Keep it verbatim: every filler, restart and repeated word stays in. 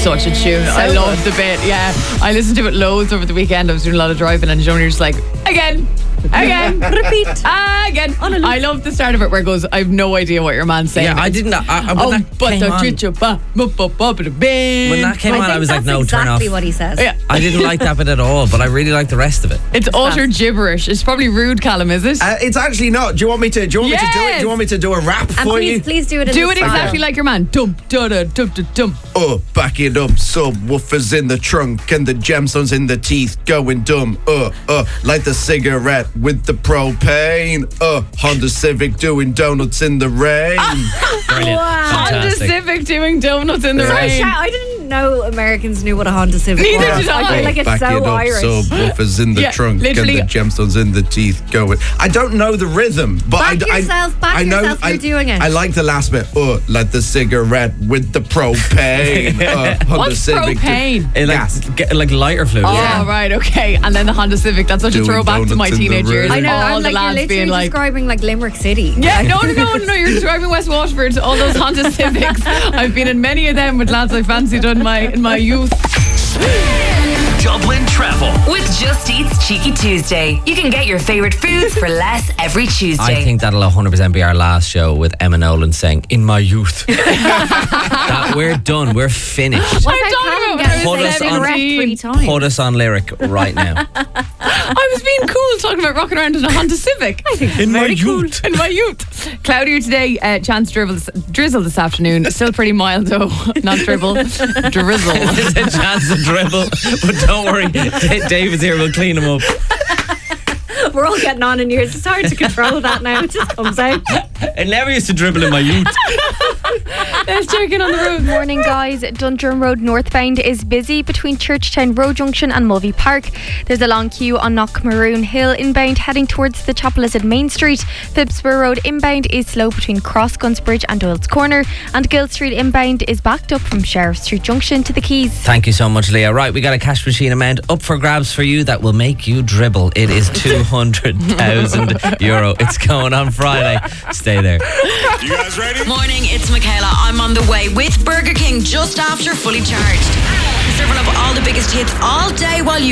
such a tune. So I love good. the bit. Yeah, I listened to it loads over the weekend. I was doing a lot of driving, and you know, you're just like, again, again, Repeat. again. I love the start of it where it goes, I have no idea what your man's saying. Yeah, I didn't. I, I, when Oh, that but came the on, chicha ba, ba, ba, ba, ba, ba. when that came I on, think I was like, that's no, turn off. exactly what he says. Yeah. I didn't like that bit at all, but I really like the rest of it. It's utter gibberish. It's probably rude, Callum, is it? Uh, it's actually not. Do you want me to? Do you want me to do it? Yes. Do you want me to do a rap And for please, you? please do it in Do the it style. exactly like your man. Dum, da, da, dum, dum, dum. Oh, back it up, subwoofers in the trunk and the gemstones in the teeth, going dumb. Uh, uh, like the cigarette with the propane. Uh, Honda Civic doing donuts in the rain. Brilliant. Honda Fantastic. Civic doing donuts in the So rain. shout- I didn't know Americans knew what a Honda Civic Neither was. did I. I feel like it's Back so it up, Irish. subwoofers in the Yeah, trunk literally. and the gemstones in the teeth, going. I don't know the rhythm, but Back I, I, yourself, back I know yourself, I, you're doing it. I like the last bit. Uh, like the cigarette with the propane. uh, Honda What's Civic do- propane? It like, Gas. get, like lighter fluid. Oh, Yeah. right, okay. And then the Honda Civic. That's such a Doing throwback to my donuts in the teenage years. rain. I know, All I'm the like, you're lads literally being like, describing like Limerick City. yeah, no, no, no, no, you're describing West Waterford, all those Honda Civics. I've been in many of them with lads I fancied in my, in my youth. Dublin Travel. With Just Eat's Cheeky Tuesday, you can get your favourite foods for less every Tuesday. I think that'll one hundred percent be our last show with Emma Nolan saying, "In my youth." That, we're done. We're finished. What I'm about talking Callum about getting Put the us on- cigarette three times? Put us on lyric right now. I was being cool talking about rocking around in a Honda Civic. I think In my youth. In my youth. Cloudier today, uh, chance drizzle, drizzle this afternoon. Still pretty mild though. Not dribble, drizzle. There's a chance to dribble, but don't worry. David's here. We'll clean him up. We're all getting on in years. It's hard to control that now. It just comes out. I never used to dribble in my youth. Let's check in on the road. Morning, guys. Dundrum Road northbound is busy between Churchtown Road Junction and Mulvey Park. There's a long queue on Knockmaroon Hill inbound heading towards the Chapel at Main Street. Phibsborough Road inbound is slow between Cross Gunsbridge and Doyle's Corner, and Gill Street inbound is backed up from Sheriff Street Junction to the Keys. Thank you so much, Leah. Right, we got a cash machine amount up for grabs for you that will make you dribble. It is two hundred thousand euro. It's going on Friday. Stay there. You guys ready? Morning, it's Michaela. I'm on the way with Burger King just after Fully Charged. Serving up all the biggest hits all day while you